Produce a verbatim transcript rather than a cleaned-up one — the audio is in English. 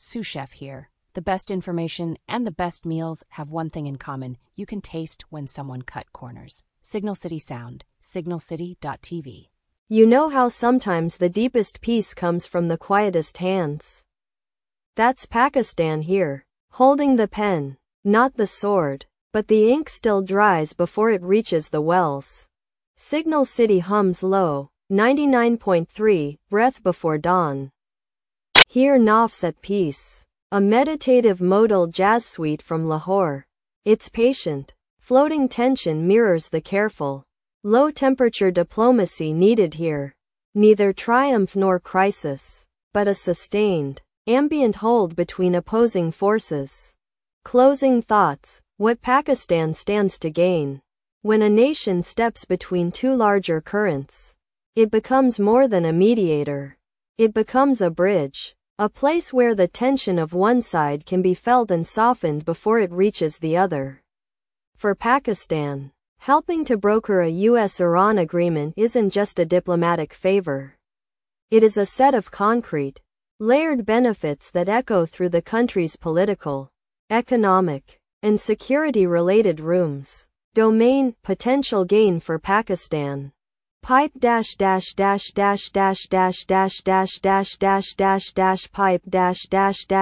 Sous Chef here. The best information and the best meals have one thing in common: you can taste when someone cut corners. Signal City Sound, signal city dot t v. You know how sometimes the deepest peace comes from the quietest hands? That's Pakistan here, holding the pen, not the sword, but the ink still dries before it reaches the wells. Signal City hums low, ninety-nine point three, breath before dawn. Hear Nafs at peace, a meditative modal jazz suite from Lahore. Its patient, floating tension mirrors the careful, low-temperature diplomacy needed here. Neither triumph nor crisis, but a sustained, ambient hold between opposing forces. Closing thoughts: what Pakistan stands to gain. When a nation steps between two larger currents, it becomes more than a mediator. It becomes a bridge, a place where the tension of one side can be felt and softened before it reaches the other. For Pakistan, helping to broker a U S Iran agreement isn't just a diplomatic favor. It is a set of concrete, layered benefits that echo through the country's political, economic, and security-related rooms. Domain: potential gain for Pakistan. Pipe dash dash dash dash dash dash dash dash dash dash dash dash pipe dash dash dash